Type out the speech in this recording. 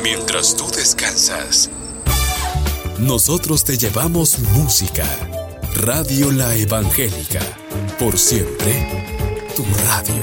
mientras tú descansas. Nosotros te llevamos música. Radio La Evangélica. Por siempre, tu radio.